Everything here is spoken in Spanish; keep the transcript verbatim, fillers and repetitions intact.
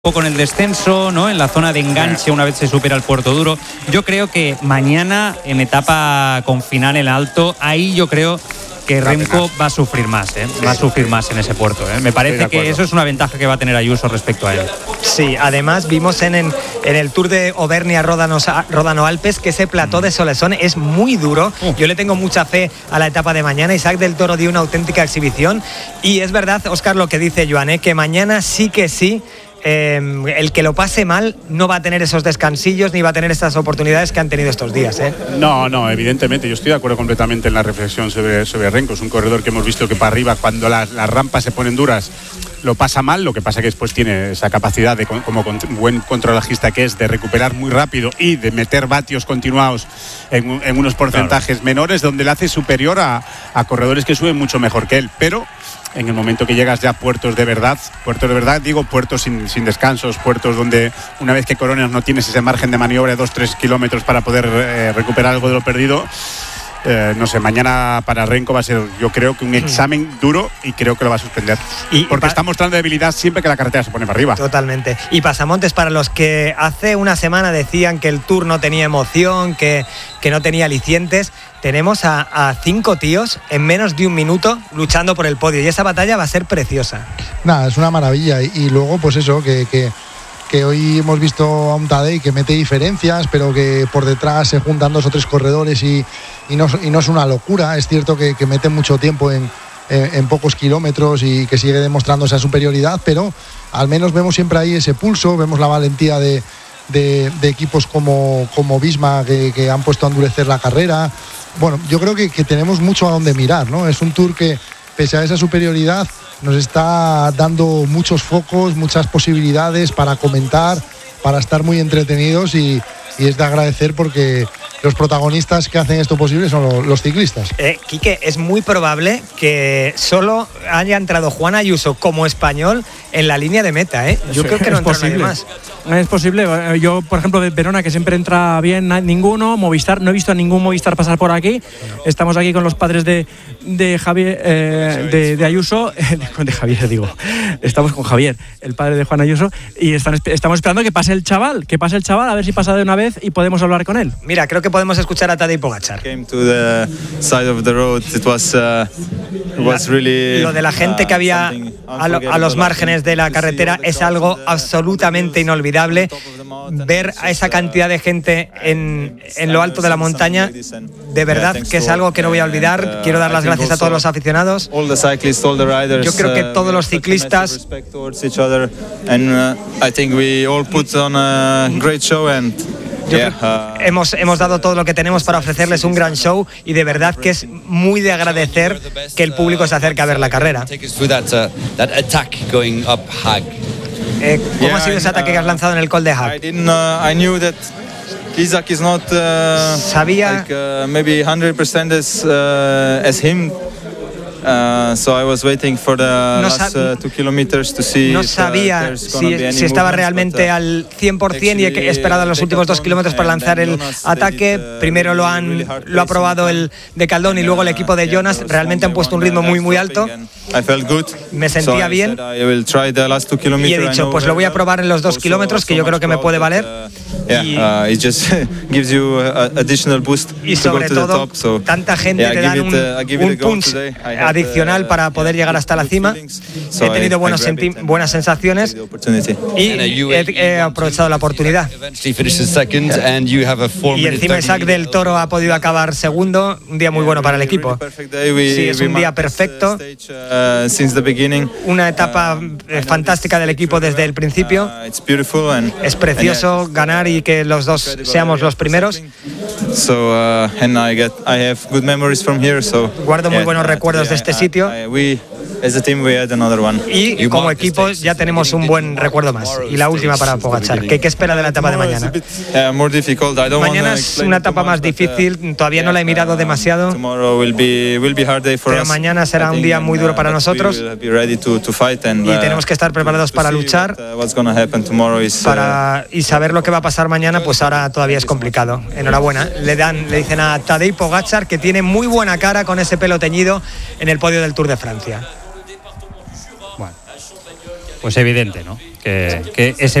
Con el descenso, ¿no? En la zona de enganche una vez se supera el Puerto Duro. Yo creo que mañana en etapa con final en alto, ahí yo creo que Remco va a sufrir más, ¿eh? Va a sufrir más en ese puerto, ¿eh? Me parece que eso es una ventaja que va a tener Ayuso respecto a él. Sí, además vimos en, en, en el Tour de Auvernia Ródano Alpes que ese plató de Solesón es muy duro. Uh. Yo le tengo mucha fe a la etapa de mañana. Isaac del Toro dio una auténtica exhibición y es verdad, Óscar, lo que dice Joan, ¿eh? Que mañana sí que sí Eh, el que lo pase mal no va a tener esos descansillos ni va a tener estas oportunidades que han tenido estos días, ¿eh? No, no, evidentemente, yo estoy de acuerdo completamente en la reflexión sobre, sobre Remco. Es un corredor que hemos visto que para arriba, cuando las, las rampas se ponen duras, lo pasa mal. Lo que pasa que después tiene esa capacidad de, como buen contrarrelojista que es, de recuperar muy rápido y de meter vatios continuados en, en unos porcentajes claro. menores, donde le hace superior a, a corredores que suben mucho mejor que él, pero en el momento que llegas ya a puertos de verdad, puertos de verdad, digo puertos sin, sin descansos, puertos donde una vez que coronas no tienes ese margen de maniobra de dos tres kilómetros para poder eh, recuperar algo de lo perdido. Eh, no sé, mañana para Remco va a ser, yo creo que un examen duro y creo que lo va a suspender. Y, porque pa- está mostrando debilidad siempre que la carretera se pone para arriba. Totalmente. Y pasamontes para los que hace una semana decían que el Tour no tenía emoción, que, que no tenía alicientes. Tenemos a, a cinco tíos en menos de un minuto luchando por el podio y esa batalla va a ser preciosa. Nada, es una maravilla. Y, y luego, pues eso, que... que... que hoy hemos visto a un Tadej que mete diferencias, pero que por detrás se juntan dos o tres corredores y, y, no, y no es una locura. Es cierto que, que mete mucho tiempo en, en, en pocos kilómetros y que sigue demostrando esa superioridad, pero al menos vemos siempre ahí ese pulso, vemos la valentía de, de, de equipos como, como Visma que, que han puesto a endurecer la carrera. Bueno, yo creo que, que tenemos mucho a donde mirar, ¿no? Es un Tour que, pese a esa superioridad, nos está dando muchos focos, muchas posibilidades para comentar, para estar muy entretenidos y, y es de agradecer porque los protagonistas que hacen esto posible son los, los ciclistas. Eh, Quique, es muy probable que solo haya entrado Juan Ayuso como español en la línea de meta, ¿eh? Yo sí, creo que no entra nadie más. Es posible. Yo, por ejemplo, de Verona, que siempre entra bien, ninguno. Movistar, no he visto a ningún Movistar pasar por aquí. Estamos aquí con los padres de, de Javier, eh, de, de Ayuso, de Javier, digo. Estamos con Javier, el padre de Juan Ayuso, y están, estamos esperando que pase el chaval, que pase el chaval, a ver si pasa de una vez y podemos hablar con él. Mira, creo que podemos escuchar a Tadej Pogačar. Came to the side of the road. It was, uh, it was really, lo de la gente que había a, lo, a los márgenes de la carretera es algo absolutamente inolvidable. Ver a esa cantidad de gente en, en lo alto de la montaña, de verdad que es algo que no voy a olvidar. Quiero dar las gracias a todos los aficionados. Yo creo que todos los ciclistas Yeah, uh, hemos, hemos dado todo lo que tenemos para ofrecerles un gran show y de verdad que es muy de agradecer que el público se acerque a ver la carrera. Eh, ¿Cómo yeah, ha sido ese ataque que has lanzado en el Col de Haag? Isaac is not uh, sabía like, uh, maybe one hundred percent as, uh, as him. Uh, so I was waiting for the no last uh, two kilometers to see no sabía if, uh, si, si estaba realmente but, uh, al cien por ciento y he esperado los últimos dos kilómetros para lanzar el ataque. Did, uh, Primero lo han lo ha probado el de Caldón y luego el equipo de Jonas. Realmente han puesto un ritmo muy muy alto. Me sentía bien y he dicho, pues lo voy a probar en los dos kilómetros, que yo creo que me puede valer. Y, y sobre todo, tanta gente te dan un, un punch adicional para poder llegar hasta la cima. He tenido buenos senti- buenas sensaciones y he, he aprovechado la oportunidad. Y encima Isaac del Toro ha podido acabar segundo, un día muy bueno para el equipo. Sí, es un día perfecto, una etapa fantástica del equipo desde el principio. Es precioso ganar y que los dos seamos los primeros. Guardo muy buenos recuerdos de este sitio y como equipo ya tenemos un buen recuerdo más. Y la última para Pogačar, ¿qué, qué espera de la etapa de mañana? Mañana es una etapa más difícil, todavía no la he mirado demasiado, pero mañana será un día muy duro para nosotros y tenemos que estar preparados para luchar para, y saber lo que va a pasar mañana, pues ahora todavía es complicado. Enhorabuena, le dan, le dicen a Tadej Pogačar, que tiene muy buena cara con ese pelo teñido en el podio del Tour de Francia. Pues evidente, ¿no? Que, que ese